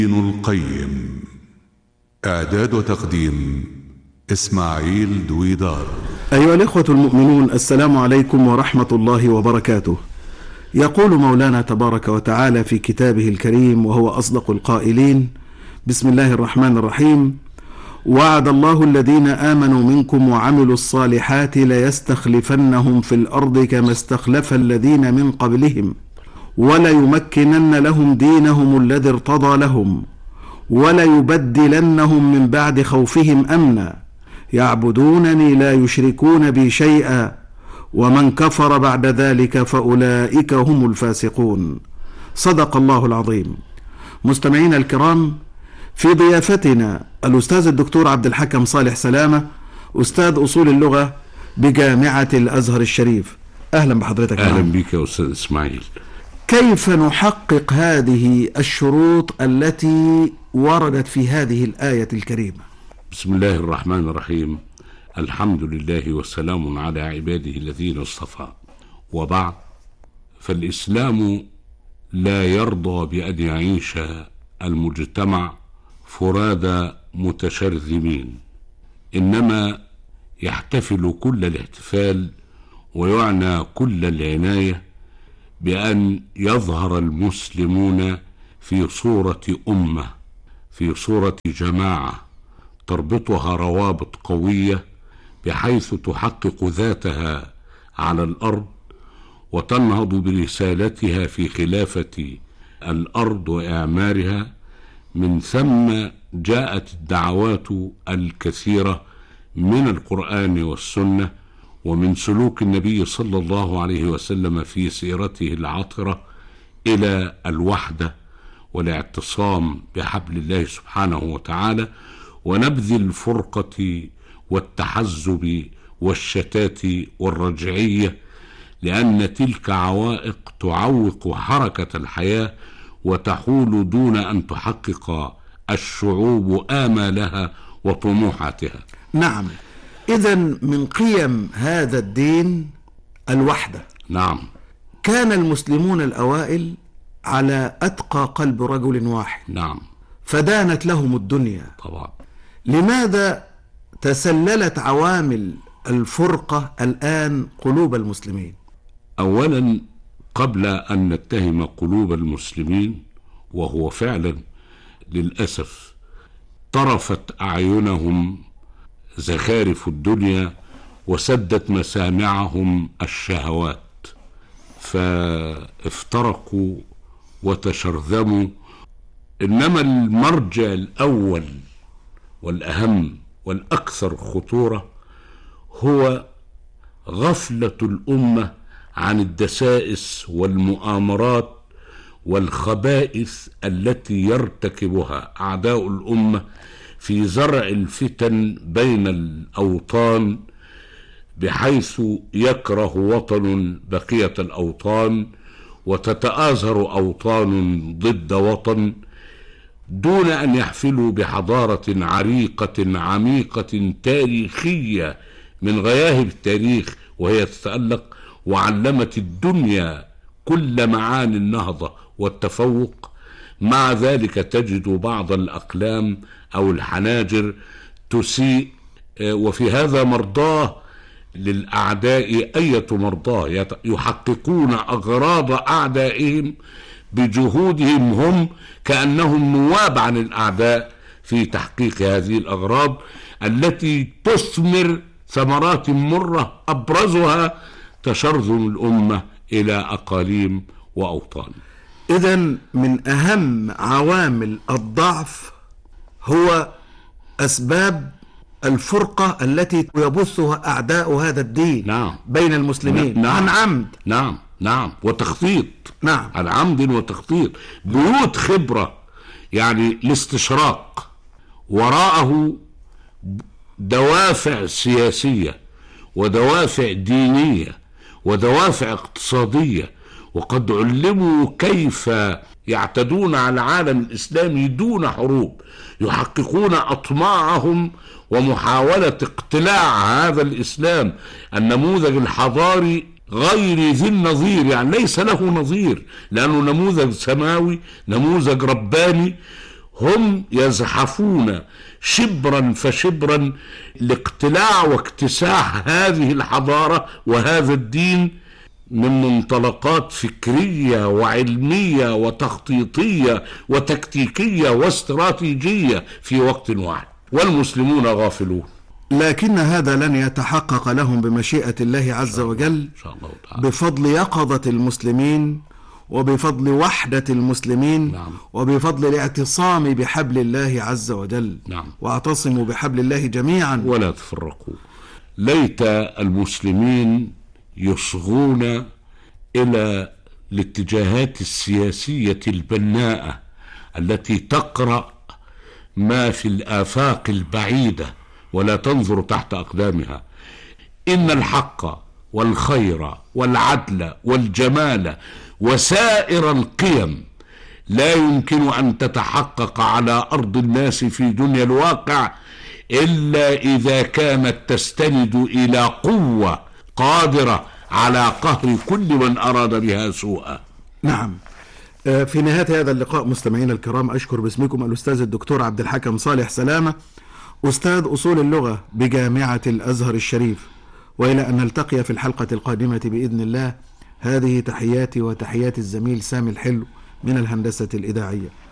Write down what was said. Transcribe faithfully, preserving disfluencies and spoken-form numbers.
ابن القيم. إعداد وتقديم إسماعيل دويدار. أيها الإخوة المؤمنون، السلام عليكم ورحمة الله وبركاته. يقول مولانا تبارك وتعالى في كتابه الكريم وهو أصدق القائلين: بسم الله الرحمن الرحيم. وعد الله الذين آمنوا منكم وعملوا الصالحات ليستخلفنهم في الأرض كما استخلف الذين من قبلهم وليمكنن لهم دينهم الذي ارتضى لهم وليبدلنهم من بعد خوفهم أمنا يعبدونني لا يشركون بي شيئا ومن كفر بعد ذلك فأولئك هم الفاسقون. صدق الله العظيم. مستمعين الكرام، في ضيافتنا الأستاذ الدكتور عبد الحكم صالح سلامة، أستاذ أصول اللغة بجامعة الأزهر الشريف. أهلا بحضرتك. أهلا بك يا أستاذ إسماعيل. كيف نحقق هذه الشروط التي وردت في هذه الآية الكريمة؟ بسم الله الرحمن الرحيم. الحمد لله والسلام على عباده الذين اصطفى، وبعد، فالإسلام لا يرضى بأن يعيش المجتمع فرادى متشرذمين، إنما يحتفل كل الاحتفال ويعنى كل العناية بأن يظهر المسلمون في صورة أمة، في صورة جماعة تربطها روابط قوية بحيث تحقق ذاتها على الأرض وتنهض برسالتها في خلافة الأرض وإعمارها. من ثم جاءت الدعوات الكثيرة من القرآن والسنة ومن سلوك النبي صلى الله عليه وسلم في سيرته العطرة إلى الوحدة والاعتصام بحبل الله سبحانه وتعالى ونبذ الفرقة والتحزب والشتات والرجعية، لأن تلك عوائق تعوق حركة الحياة وتحول دون أن تحقق الشعوب آمالها وطموحاتها. نعم، إذن من قيم هذا الدين الوحدة. نعم. كان المسلمون الأوائل على أتقى قلب رجل واحد. نعم. فدانت لهم الدنيا. طبعا. لماذا تسللت عوامل الفرقة الآن قلوب المسلمين؟ أولا، قبل أن نتهم قلوب المسلمين، وهو فعلا للأسف طرفت أعينهم زخارف الدنيا وسدت مسامعهم الشهوات، فافترقوا وتشرذموا. إنما المرجع الأول والأهم والأكثر خطورة هو غفلة الأمة عن الدسائس والمؤامرات والخبائث التي يرتكبها أعداء الأمة في زرع الفتن بين الأوطان، بحيث يكره وطن بقية الأوطان وتتآزر أوطان ضد وطن دون أن يحفلوا بحضارة عريقة عميقة تاريخية من غياهب التاريخ، وهي تتألق وعلمت الدنيا كل معاني النهضة والتفوق. مع ذلك تجد بعض الأقلام أو الحناجر تسيء، وفي هذا مرضاه للأعداء أية مرضاه، يحققون أغراض أعدائهم بجهودهم هم، كأنهم نواب عن الأعداء في تحقيق هذه الأغراض التي تثمر ثمرات مرة، أبرزها تشرذم الأمة إلى أقاليم وأوطان. إذن من أهم عوامل الضعف هو أسباب الفرقة التي يبثها أعداء هذا الدين. نعم. بين المسلمين. نعم. عن عمد. نعم نعم وتخطيط. نعم. عن عمد وتخطيط، بيوت خبرة، يعني الاستشراق وراءه دوافع سياسية ودوافع دينية ودوافع اقتصادية، وقد علموا كيف يعتدون على العالم الإسلامي دون حروب، يحققون أطماعهم ومحاولة اقتلاع هذا الإسلام النموذج الحضاري غير ذي النظير، يعني ليس له نظير، لأنه نموذج سماوي، نموذج رباني، هم يزحفون شبرا فشبرا لاقتلاع واكتساح هذه الحضارة وهذا الدين من منطلقات فكرية وعلمية وتخطيطية وتكتيكية واستراتيجية في وقت واحد، والمسلمون غافلون. لكن هذا لن يتحقق لهم بمشيئة الله عز وجل بفضل يقظة المسلمين وبفضل وحدة المسلمين. نعم. وبفضل الاعتصام بحبل الله عز وجل. نعم. واعتصموا بحبل الله جميعا ولا تفرقوا. ليت المسلمين يصغون إلى الاتجاهات السياسية البناءة التي تقرأ ما في الآفاق البعيدة ولا تنظر تحت أقدامها. إن الحق والخير والعدل والجمال وسائر القيم لا يمكن أن تتحقق على أرض الناس في دنيا الواقع إلا إذا كانت تستند إلى قوة قادرة على قهر كل من أراد بها سوءا. نعم. في نهاية هذا اللقاء مستمعينا الكرام، أشكر باسمكم الأستاذ الدكتور عبد الحكم صالح سلامة، أستاذ أصول اللغة بجامعة الأزهر الشريف، وإلى أن نلتقي في الحلقة القادمة بإذن الله. هذه تحياتي وتحيات الزميل سامي الحلو من الهندسة الإذاعية.